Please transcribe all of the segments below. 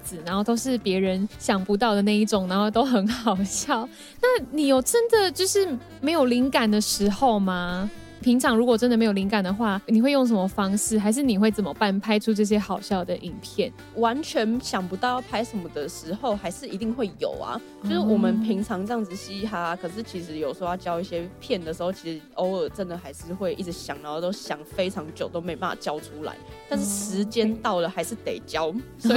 子，然后都是别人想不到的那一种，然后都很好笑。那你有真的就是没有灵感的时候吗？平常如果真的没有灵感的话，你会用什么方式，还是你会怎么办拍出这些好笑的影片？ 完全想不到要拍什么的时候，还是一定会有啊。就是我们平常这样子嘻嘻哈哈，可是其实有时候要教一些片的时候，其实偶尔真的还是会一直想，然后都想非常久都没办法教出来。但是时间到了还是得教，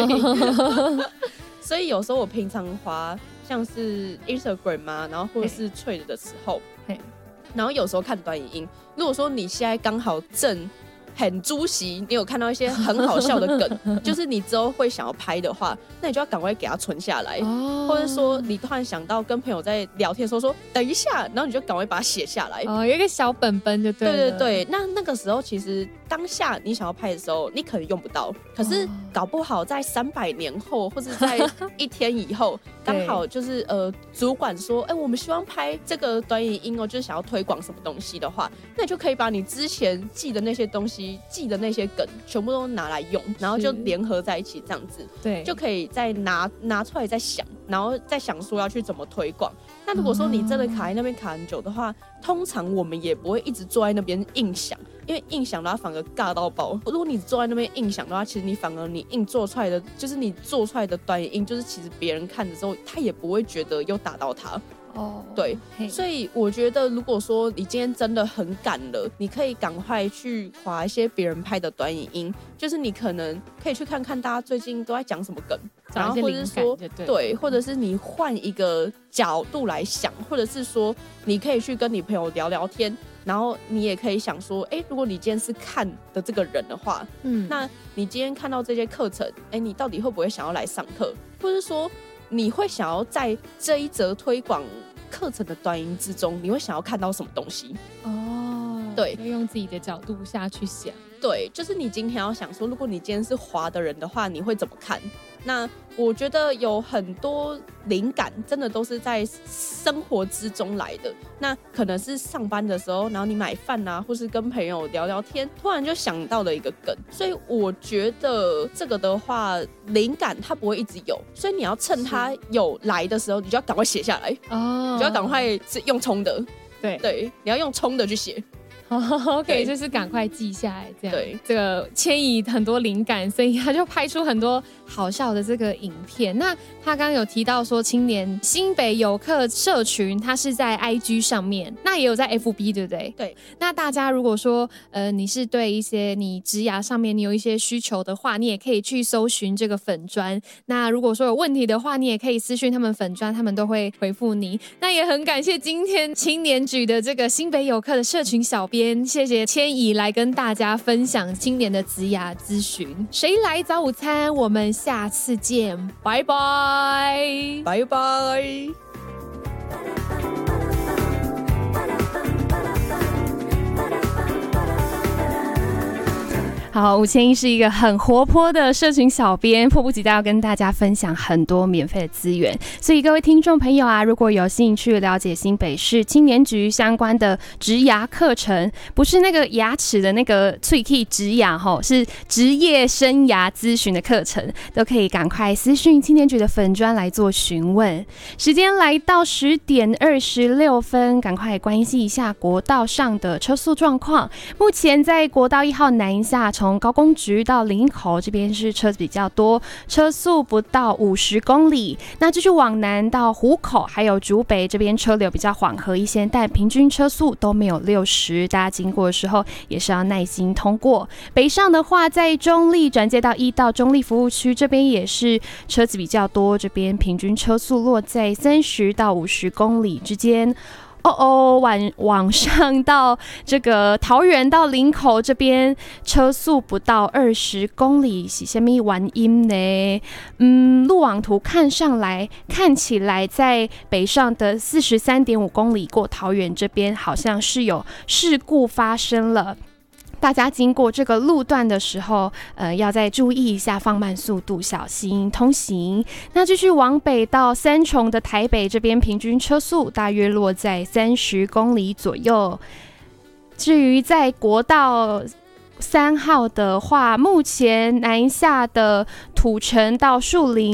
所以有时候我平常滑像是 Instagram 啊，然后或者是Threads的时候，然后有时候看短影音，如果说你现在刚好正很猪席，你有看到一些很好笑的梗，就是你之后会想要拍的话，那你就要赶快给它存下来，或者说你突然想到跟朋友在聊天的时候说等一下，然后你就赶快把它写下来。 有一个小本本就对了。 对对对，那个时候其实当下你想要拍的时候，你可能用不到，可是搞不好在300年后，或是在1天以后，刚好就是主管说，我们希望拍这个短影音就是想要推广什么东西的话，那你就可以把你之前记的那些东西、记的那些梗，全部都拿来用，然后就联合在一起，这样子，对，就可以再拿出来再想，然后再想说要去怎么推广。那如果说你真的卡在那边卡很久的话，通常我们也不会一直坐在那边硬想，因为硬想的话反而尬到爆。如果你坐在那边硬想的话，其实你反而你硬做出来的，就是你做出来的短影音，就是其实别人看的时候，他也不会觉得有打到他。对，所以我觉得如果说你今天真的很赶了，你可以赶快去滑一些别人拍的短影音，就是你可能可以去看看大家最近都在讲什么梗，然后或者是说对，或者是你换一个角度来想，或者是说你可以去跟你朋友聊聊天，然后你也可以想说，如果你今天是看的这个人的话，那你今天看到这些课程，你到底会不会想要来上课，或者是说你会想要在这一则推广课程的短影之中，你会想要看到什么东西？对， 用自己的角度下去想。 对，就是你今天要想说，如果你今天是滑的人的话，你会怎么看？那我觉得有很多灵感真的都是在生活之中来的，那可能是上班的时候，然后你买饭啊，或是跟朋友聊聊天，突然就想到了一个梗。所以我觉得这个的话，灵感它不会一直有，所以你要趁它有来的时候，你就要赶快写下来，你就要赶快用冲的，对，你要用冲的去写。 OK， 就是赶快记下来，这样。对，这个千怡很多灵感，所以他就拍出很多好笑的这个影片。那他刚刚有提到说，青年新北游客社群，他是在 IG 上面，那也有在 FB， 对不对？ 对。 那大家如果说你是对一些你职涯上面你有一些需求的话，你也可以去搜寻这个粉专。那如果说有问题的话，你也可以私讯他们粉专，他们都会回复你。那也很感谢今天青年局的这个新北游客的社群小编。谢谢千怡来跟大家分享青年的职涯咨询。谁来早午餐？我们下次见，拜拜， 拜拜。 好，吴千怡是一个很活泼的社群小编，迫不及待要跟大家分享很多免费的资源。所以各位听众朋友啊，如果有兴趣了解新北市青年局相关的职涯课程，不是那个牙齿的那个喙齿植牙齁，是职业生涯咨询的课程，都可以赶快私讯青年局的粉专来做询问。时间来到10点26分，赶快关心一下国道上的车速状况。目前在国道1号南下，从高公局到林口这边是车子比较多，车速不到50公里。那继续往南到湖口还有竹北这边车流比较缓和一些，但平均车速都没有60，大家经过的时候也是要耐心通过。北上的话，在中立转接到1道中立服务区这边也是车子比较多，这边平均车速落在30到50公里之间。往上到这个桃园到林口这边车速不到20公里，是什么原因呢？路网图看起来在北上的43.5公里过桃园这边好像是有事故发生了。大家经过这个路段的时候，要再注意一下，放慢速度，小心通行。那继续往北到三重的台北这边，平均车速大约落在30公里左右。至于在国道3号的话，目前南下的土城到树林